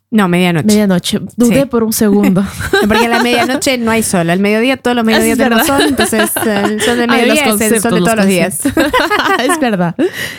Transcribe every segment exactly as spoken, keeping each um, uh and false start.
No, medianoche. Medianoche. Dudé Sí. por un segundo. Porque a la medianoche no hay sol. Al mediodía todos los mediodías Es tenemos verdad. sol. Entonces el sol del Ay, mediodía los es el sol de conceptos, todos los días. conceptos. Es verdad.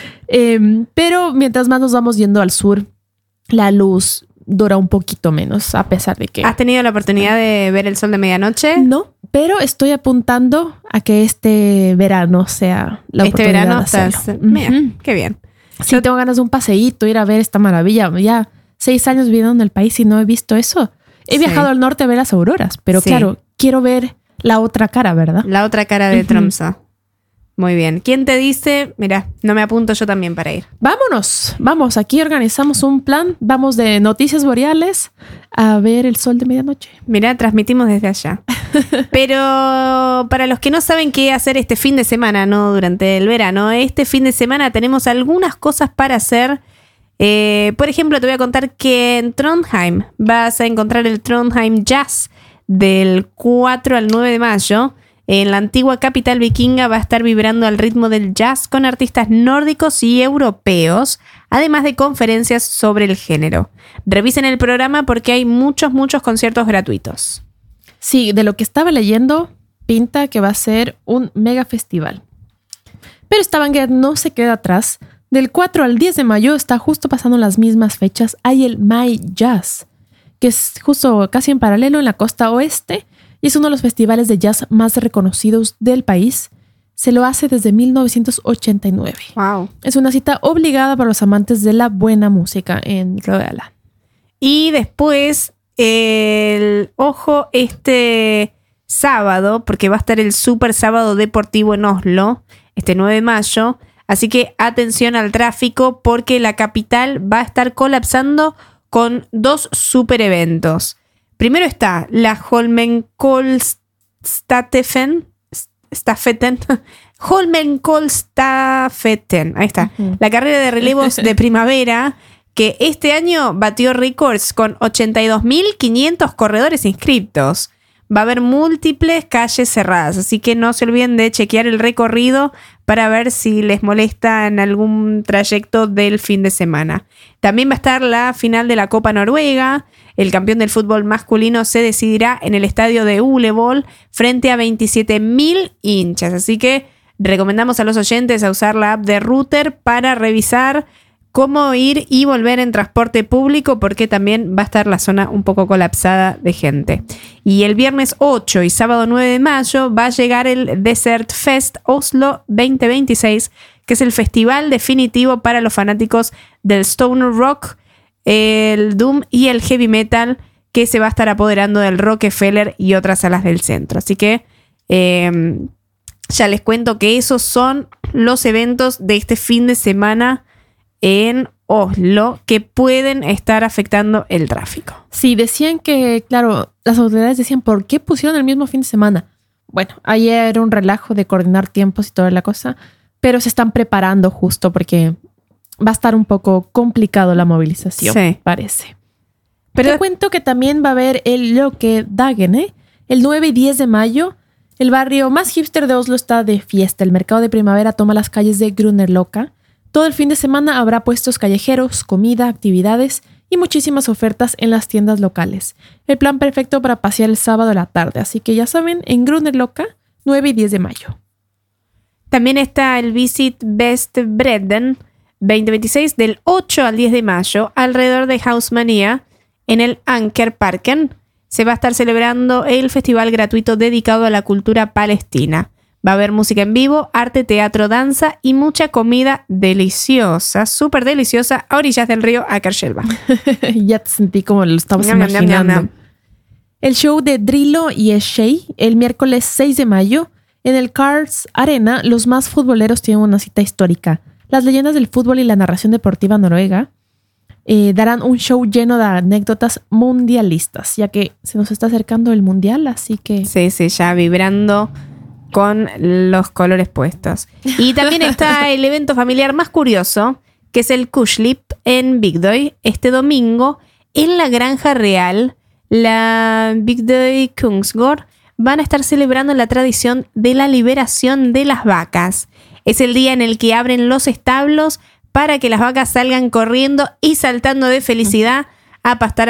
Eh, pero mientras más nos vamos yendo al sur, la luz dura un poquito menos, a pesar de que... ¿Has tenido la oportunidad de ver el sol de medianoche? No, pero estoy apuntando a que este verano sea la Este oportunidad verano de hacerlo. estás... Mira, Ujú. qué bien. Sí, tengo ganas de un paseíto, ir a ver esta maravilla. Ya seis años viviendo en el país y no he visto eso. He Sí. viajado al norte a ver las auroras, pero Sí. claro, quiero ver la otra cara, ¿verdad? La otra cara de Ujú. Tromsø. Muy bien. ¿Quién te dice? Mira, no me apunto yo también para ir. Vámonos, vamos, aquí organizamos un plan. Vamos de Noticias Boreales a ver el sol de medianoche. Mira, transmitimos desde allá. Pero para los que no saben qué hacer este fin de semana, no durante el verano, este fin de semana tenemos algunas cosas para hacer. Eh, por ejemplo, te voy a contar que en Trondheim vas a encontrar el Trondheim Jazz del cuatro al nueve de mayo. En la antigua capital vikinga va a estar vibrando al ritmo del jazz con artistas nórdicos y europeos, además de conferencias sobre el género. Revisen el programa porque hay muchos, muchos conciertos gratuitos. Sí, de lo que estaba leyendo, pinta que va a ser un mega festival. Pero Stavanger no se queda atrás. Del cuatro al diez de mayo está justo pasando las mismas fechas. Hay el My Jazz, que es justo casi en paralelo en la costa oeste y es uno de los festivales de jazz más reconocidos del país. Se lo hace desde mil novecientos ochenta y nueve. Wow. Es una cita obligada para los amantes de la buena música en Rogaland. Y después, el ojo, este sábado, porque va a estar el Super Sábado Deportivo en Oslo, este nueve de mayo. Así que atención al tráfico porque la capital va a estar colapsando con dos super eventos. Primero está la Holmenkollstafetten. Stafetten. Holmenkollstafetten. Ahí está. Uh-huh. La carrera de relevos de primavera que este año batió récords con ochenta y dos mil quinientos corredores inscriptos. Va a haber múltiples calles cerradas, así que no se olviden de chequear el recorrido para ver si les molesta en algún trayecto del fin de semana. También va a estar la final de la Copa Noruega. El campeón del fútbol masculino se decidirá en el estadio de Ulevoll frente a veintisiete mil hinchas. Así que recomendamos a los oyentes a usar la app de Router para revisar cómo ir y volver en transporte público porque también va a estar la zona un poco colapsada de gente. Y el viernes ocho y sábado nueve de mayo va a llegar el Desert Fest Oslo veinte veintiséis, que es el festival definitivo para los fanáticos del stoner rock, el doom y el heavy metal, que se va a estar apoderando del Rockefeller y otras salas del centro. Así que eh, ya les cuento que esos son los eventos de este fin de semana en Oslo que pueden estar afectando el tráfico. Sí, decían que, claro, las autoridades decían, ¿por qué pusieron el mismo fin de semana? Bueno, ayer era un relajo de coordinar tiempos y toda la cosa, pero se están preparando justo porque va a estar un poco complicado la movilización, Sí. parece. Pero Pero te cuento que también va a haber el Loque Dagen, ¿eh? El nueve y diez de mayo. El barrio más hipster de Oslo está de fiesta. El mercado de primavera toma las calles de Grünerløkka. Todo el fin de semana habrá puestos callejeros, comida, actividades y muchísimas ofertas en las tiendas locales. El plan perfecto para pasear el sábado a la tarde. Así que ya saben, en Grünerløkka, nueve y diez de mayo. también está el Visit Vestbredden veinte veintiséis del ocho al diez de mayo alrededor de Hausmania en el Ankerparken. Se va a estar celebrando el festival gratuito dedicado a la cultura palestina. Va a haber música en vivo, arte, teatro, danza y mucha comida deliciosa, súper deliciosa, a orillas del río Akerselva. Ya te sentí como lo estabas Ñam, ñam, ñam, imaginando. ñam, ñam. El show de Drillo y Shea el miércoles seis de mayo en el Cars Arena. Los más futboleros tienen una cita histórica. Las leyendas del fútbol y la narración deportiva noruega eh, darán un show lleno de anécdotas mundialistas, ya que se nos está acercando el mundial, así que... Sí, sí, ya vibrando con los colores puestos. Y también está el evento familiar más curioso, que es el Kuslip en Bygdøy, este domingo, en la Granja Real, la Bygdøy Kungsgård, van a estar celebrando la tradición de la liberación de las vacas. Es el día en el que abren los establos para que las vacas salgan corriendo y saltando de felicidad a pastar